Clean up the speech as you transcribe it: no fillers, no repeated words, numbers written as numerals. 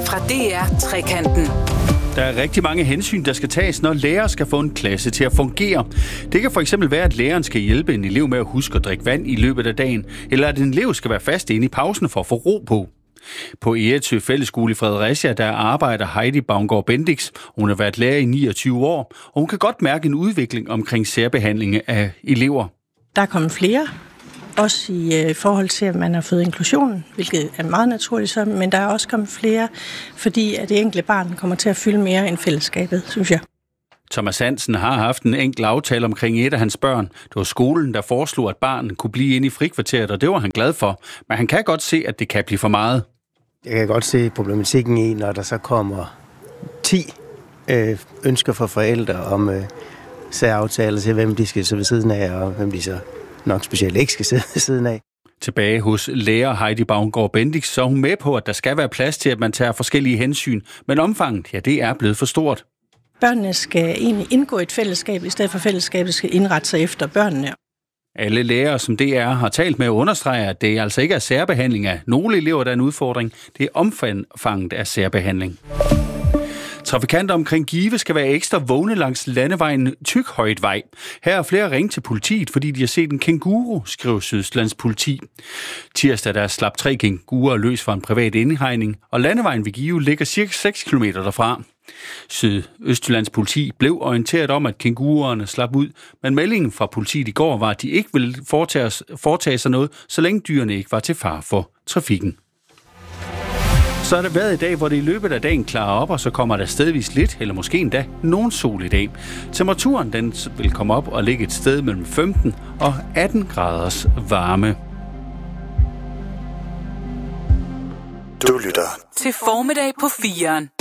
fra DR Trekanten. Der er rigtig mange hensyn, der skal tages, når lærere skal få en klasse til at fungere. Det kan for eksempel være, at læreren skal hjælpe en elev med at huske at drikke vand i løbet af dagen, eller at en elev skal være fast inde i pausen for at få ro på. På Egertø Fællesskole i Fredericia, der arbejder Heidi Baumgaard Bendix. Hun har været lærer i 29 år, og hun kan godt mærke en udvikling omkring særbehandling af elever. Der er kommet flere, også i forhold til, at man har fået inklusion, hvilket er meget naturligt så, men der er også kommet flere, fordi at det enkelte barn kommer til at fylde mere end fællesskabet, synes jeg. Thomas Hansen har haft en enkelt aftale omkring et af hans børn. Det var skolen, der foreslog, at barnet kunne blive inde i frikvarteret, og det var han glad for. Men han kan godt se, at det kan blive for meget. Jeg kan godt se problematikken i, når der så kommer 10 ønsker fra forældre om særaftaler til, hvem de skal sidde ved siden af, og hvem de så nok specielt ikke skal sidde ved siden af. Tilbage hos lærer Heidi Baumgaard Bendix, så er hun med på, at der skal være plads til, at man tager forskellige hensyn. Men omfanget, ja, det er blevet for stort. Børnene skal egentlig indgå i et fællesskab, i stedet for fællesskabet skal indrette sig efter børnene. Alle lærere, som DR har talt med, understreger, at det altså ikke er særbehandling af nogle elever, der er en udfordring. Det er omfanget af særbehandling. Trafikanter omkring Give skal være ekstra vågne langs landevejen Tykhøjtvej. Her er flere ringet til politiet, fordi de har set en kænguru, skriver Sydøstjyllands politi. Tirsdag der slap 3 kænguruer løs fra en privat indhegning, og landevejen ved Give ligger cirka 6 km derfra. Sydøstjyllands politi blev orienteret om, at kænguruerne slap ud, men meldingen fra politiet i går var, at de ikke ville foretage sig noget, så længe dyrene ikke var til fare for trafikken. Så er det været i dag, hvor det i løbet af dagen klarer op, og så kommer der stedvis lidt, eller måske endda nogen sol i dag. Temperaturen den vil komme op og ligge et sted mellem 15 og 18 graders varme. Du lytter til Formiddag på 4'eren.